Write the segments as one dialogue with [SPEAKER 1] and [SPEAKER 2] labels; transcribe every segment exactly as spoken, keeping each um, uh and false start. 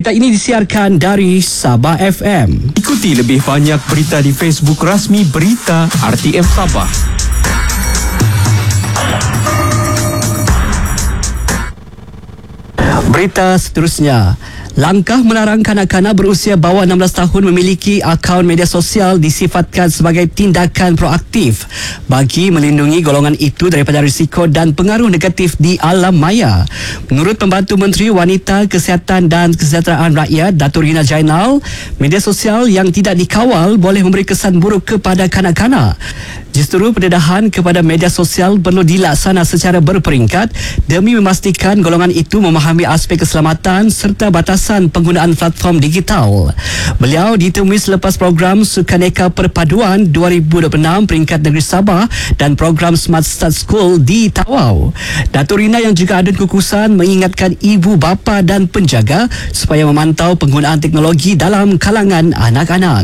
[SPEAKER 1] Berita ini disiarkan dari Sabah F M.
[SPEAKER 2] Ikuti lebih banyak berita di Facebook rasmi Berita R T M Sabah.
[SPEAKER 1] Berita seterusnya. Langkah melarang kanak-kanak berusia bawah enam belas tahun memiliki akaun media sosial disifatkan sebagai tindakan proaktif bagi melindungi golongan itu daripada risiko dan pengaruh negatif di alam maya. Menurut Pembantu Menteri Wanita, Kesihatan dan Kesejahteraan Rakyat, Datuk Rina Jainal, media sosial yang tidak dikawal boleh memberi kesan buruk kepada kanak-kanak. Justru pendedahan kepada media sosial perlu dilaksana secara berperingkat demi memastikan golongan itu memahami aspek keselamatan serta batasan penggunaan platform digital. Beliau ditemui selepas program Sukaneka Perpaduan dua ribu dua puluh enam peringkat negeri Sabah dan program Smart Start School di Tawau. Datuk Rina yang juga ada kekukusan mengingatkan ibu bapa dan penjaga supaya memantau penggunaan teknologi dalam kalangan anak-anak.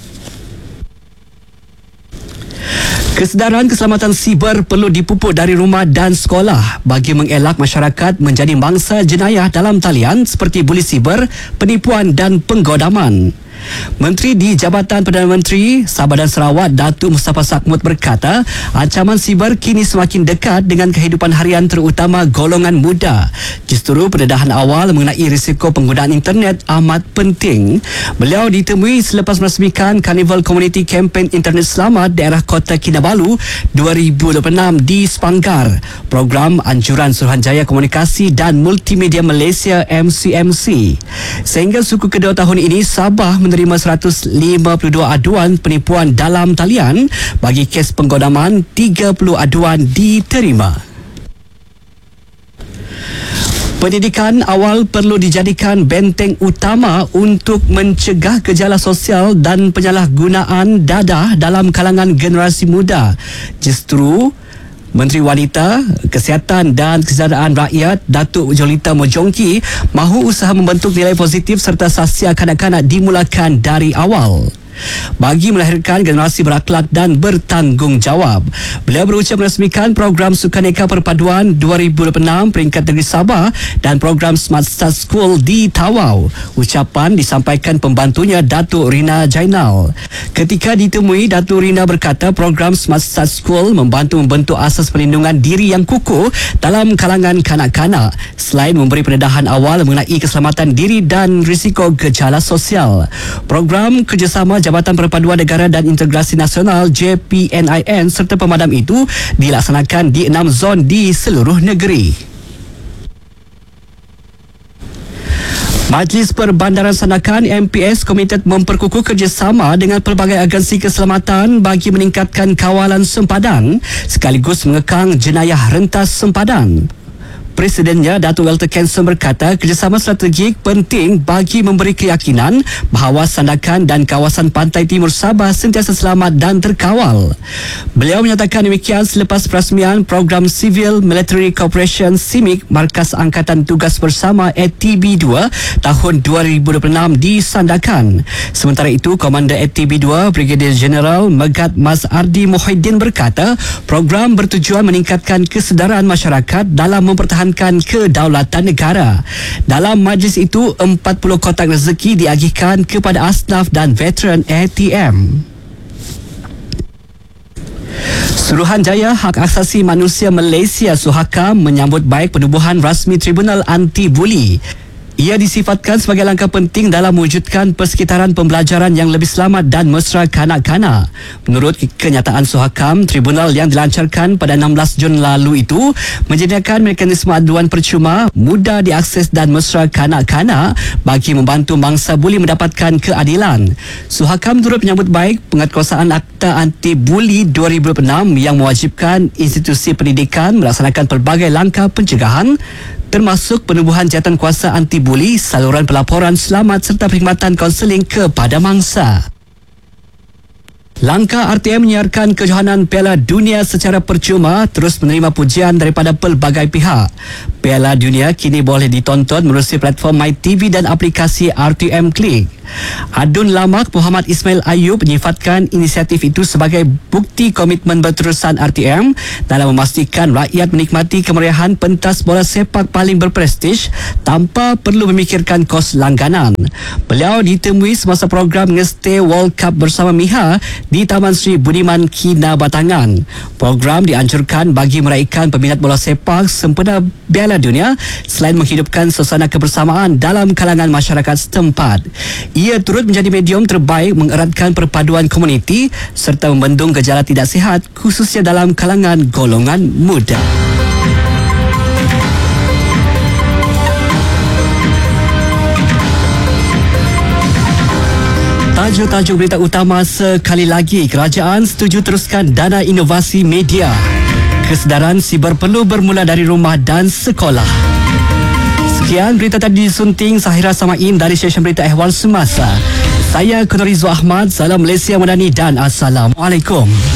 [SPEAKER 1] Kesedaran keselamatan siber perlu dipupuk dari rumah dan sekolah bagi mengelak masyarakat menjadi mangsa jenayah dalam talian seperti buli siber, penipuan dan penggodaman. Menteri di Jabatan Perdana Menteri Sabah dan Sarawak Datuk Mustafa Sakmut berkata, ancaman siber kini semakin dekat dengan kehidupan harian terutama golongan muda. Justru pendedahan awal mengenai risiko penggunaan internet amat penting. Beliau ditemui selepas merasmikan Carnival Community Campaign Internet Selamat daerah Kota Kinabalu dua ribu dua puluh enam di Sepanggar. Program Anjuran Suruhanjaya Komunikasi dan Multimedia Malaysia M C M C. Sehingga suku kedua tahun ini, Sabah menerima seratus lima puluh dua aduan penipuan dalam talian. Bagi kes penggodaman, tiga puluh aduan diterima. Pendidikan awal perlu dijadikan benteng utama untuk mencegah gejala sosial dan penyalahgunaan dadah dalam kalangan generasi muda. Justru Menteri Wanita, Kesihatan dan Kesejahteraan Rakyat Datuk Jolita Mojongki mahu usaha membentuk nilai positif serta sahsia kanak-kanak dimulakan dari awal bagi melahirkan generasi berakhlak dan bertanggungjawab. Beliau berucap merasmikan program Sukaneka Perpaduan dua ribu dua puluh enam peringkat negeri Sabah dan program Smart Start School di Tawau. Ucapan disampaikan pembantunya Datuk Rina Jainal. Ketika ditemui, Datuk Rina berkata program Smart Start School membantu membentuk asas perlindungan diri yang kukuh dalam kalangan kanak-kanak selain memberi pendedahan awal mengenai keselamatan diri dan risiko gejala sosial. Program kerjasama Jabatan Perpaduan Negara dan Integrasi Nasional J P N I N serta pemadam itu dilaksanakan di enam zon di seluruh negeri. Majlis Perbandaran Sandakan M P S komited memperkukuh kerjasama dengan pelbagai agensi keselamatan bagi meningkatkan kawalan sempadan sekaligus mengekang jenayah rentas sempadan. Presidennya Datuk Walter Kenson berkata kerjasama strategik penting bagi memberi keyakinan bahawa sandakan dan kawasan pantai timur Sabah sentiasa selamat dan terkawal. Beliau menyatakan demikian selepas perasmian program Civil Military Cooperation C I M I C Markas Angkatan Tugas Bersama A T B dua tahun dua ribu dua puluh enam di Sandakan. Sementara itu, Komander A T B dua Brigadier General Megat Mas Ardi Muhyiddin berkata program bertujuan meningkatkan kesedaran masyarakat dalam mempertahankan kedaulatan negara. Dalam majlis itu, empat puluh kotak rezeki diagihkan kepada asnaf dan veteran A T M. Suruhanjaya Hak Asasi Manusia Malaysia Suhakam menyambut baik penubuhan rasmi Tribunal Anti Buli. Ia disifatkan sebagai langkah penting dalam mewujudkan persekitaran pembelajaran yang lebih selamat dan mesra kanak-kanak. Menurut kenyataan Suhakam, tribunal yang dilancarkan pada enam belas Jun lalu itu menyediakan mekanisme aduan percuma, mudah diakses dan mesra kanak-kanak bagi membantu mangsa buli mendapatkan keadilan. Suhakam turut menyambut baik pengetuasaan Akta Anti Buli dua ribu dua puluh enam yang mewajibkan institusi pendidikan melaksanakan pelbagai langkah pencegahan termasuk penubuhan jawatan kuasa anti buli, saluran pelaporan selamat serta perkhidmatan kaunseling kepada mangsa. Langkah R T M menyiarkan kejohanan Piala Dunia secara percuma terus menerima pujian daripada pelbagai pihak. Piala Dunia kini boleh ditonton melalui platform MyTV dan aplikasi R T M Click. Adun Lamak Muhammad Ismail Ayub menyifatkan inisiatif itu sebagai bukti komitmen berterusan R T M dalam memastikan rakyat menikmati kemeriahan pentas bola sepak paling berprestij tanpa perlu memikirkan kos langganan. Beliau ditemui semasa program Ngeste World Cup bersama Miha di Taman Sri Budiman Kinabatangan. Program dianjurkan bagi meraikan peminat bola sepak sempena Piala Dunia selain menghidupkan suasana kebersamaan dalam kalangan masyarakat setempat. Ia turut menjadi medium terbaik mengeratkan perpaduan komuniti serta membendung gejala tidak sihat khususnya dalam kalangan golongan muda. Tajuk-tajuk berita utama sekali lagi. Kerajaan setuju teruskan dana inovasi media. Kesedaran siber perlu bermula dari rumah dan sekolah. Sekian berita tadi disunting Sahira Samain dari stesen berita Ehwal Semasa. Saya Kunurizu Ahmad. Salam Malaysia Madani dan Assalamualaikum.